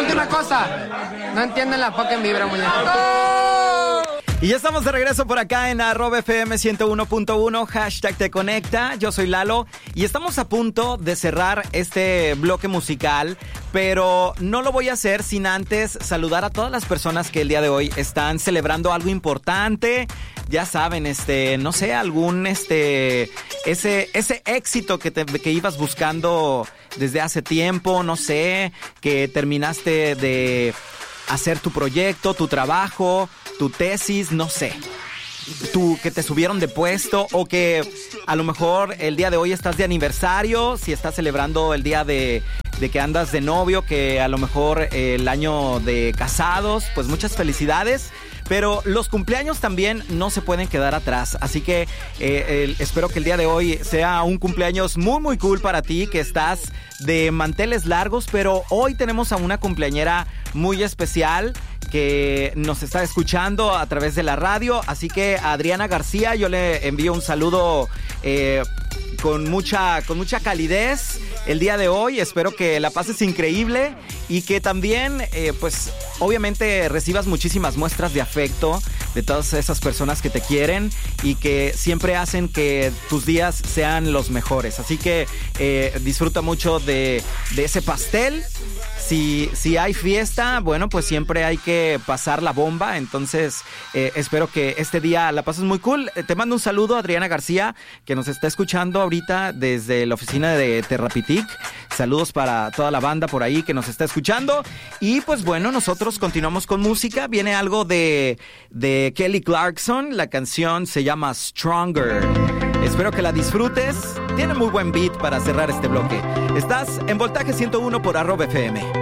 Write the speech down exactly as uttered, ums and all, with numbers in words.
última cosa. No entienden la fucking vibra, muñeco. Y ya estamos de regreso por acá en arroba F M ciento uno punto uno, hashtag te conecta. Yo soy Lalo y estamos a punto de cerrar este bloque musical, pero no lo voy a hacer sin antes saludar a todas las personas que el día de hoy están celebrando algo importante. Ya saben, este, no sé, algún, este, ese, ese éxito que te, que ibas buscando desde hace tiempo, no sé, que terminaste de hacer tu proyecto, tu trabajo, tu tesis, no sé, tú que te subieron de puesto o que a lo mejor el día de hoy estás de aniversario, si estás celebrando el día de, de que andas de novio, que a lo mejor el año de casados, pues muchas felicidades. Pero los cumpleaños también no se pueden quedar atrás, así que eh, el, espero que el día de hoy sea un cumpleaños muy muy cool para ti, que estás de manteles largos, pero hoy tenemos a una cumpleañera muy especial que nos está escuchando a través de la radio, así que a Adriana García yo le envío un saludo eh, con mucha, con mucha calidez el día de hoy. Espero que la pases increíble y que también, eh, pues, obviamente recibas muchísimas muestras de afecto de todas esas personas que te quieren y que siempre hacen que tus días sean los mejores. Así que eh, disfruta mucho de, de ese pastel. Si, si hay fiesta, bueno, pues siempre hay que pasar la bomba. Entonces, eh, espero que este día la pases muy cool. Eh, te mando un saludo a Adriana García, que nos está escuchando ahorita desde la oficina de Terrapitic. Saludos para toda la banda por ahí que nos está escuchando. Y pues bueno, nosotros continuamos con música. Viene algo de, de Kelly Clarkson. La canción se llama Stronger. Espero que la disfrutes. Tiene muy buen beat para cerrar este bloque. Estás en Voltaje ciento uno por arroba F M.